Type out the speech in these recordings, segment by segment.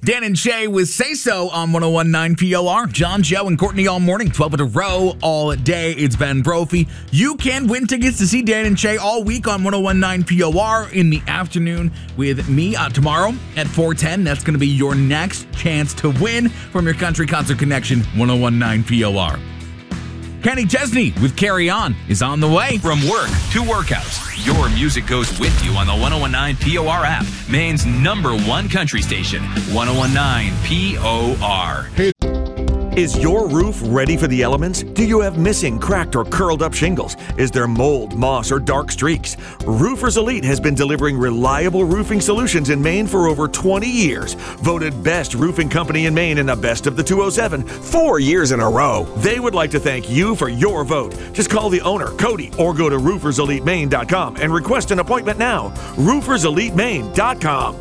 Dan and Shay with Say So on 101.9 POR. John, Joe, and Courtney all morning, 12 in a row, all day. It's Ben Brophy. You can win tickets to see Dan and Shay all week on 101.9 POR in the afternoon with me tomorrow at 4:10. That's going to be your next chance to win from your Country Concert Connection 101.9 POR. Kenny Chesney with Carry On is on the way. From work to workouts, your music goes with you on the 101.9 POR app, Maine's #1 country station, 101.9 POR. Is your roof ready for the elements? Do you have missing, cracked, or curled up shingles? Is there mold, moss, or dark streaks? Roofers Elite has been delivering reliable roofing solutions in Maine for over 20 years. Voted best roofing company in Maine in the Best of the 207 4 years in a row. They would like to thank you for your vote. Just call the owner, Cody, or go to rooferselitemaine.com and request an appointment now. rooferselitemaine.com.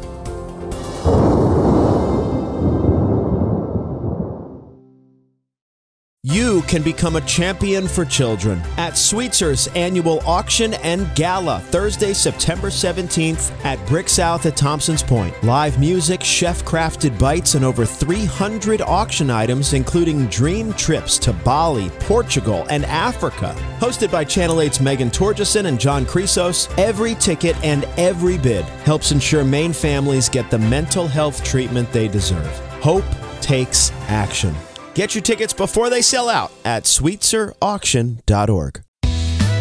You can become a champion for children at Sweetzer's annual auction and gala, Thursday, September 17th at Brick South at Thompson's Point. Live music, chef-crafted bites, and over 300 auction items, including dream trips to Bali, Portugal, and Africa. Hosted by Channel 8's Megan Torgeson and John Chrysos, every ticket and every bid helps ensure Maine families get the mental health treatment they deserve. Hope takes action. Get your tickets before they sell out at sweetzerauction.org.